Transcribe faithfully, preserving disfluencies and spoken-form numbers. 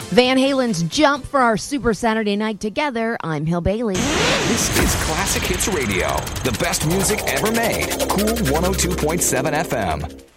Van Halen's Jump for our Super Saturday Night Together. I'm Hill Bailey. This is Classic Hits Radio, the best music ever made. Cool one oh two point seven F M.